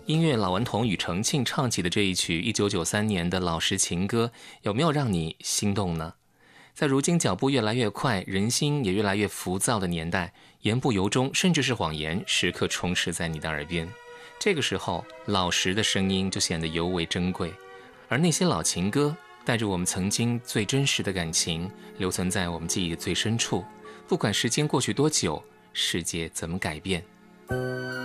音乐老顽童庾澄庆唱起的这一曲1993年的老实情歌，有没有让你心动呢？在如今脚步越来越快，人心也越来越浮躁的年代，言不由衷甚至是谎言时刻充斥在你的耳边，这个时候老实的声音就显得尤为珍贵。而那些老情歌带着我们曾经最真实的感情，留存在我们记忆的最深处，不管时间过去多久，世界怎么改变。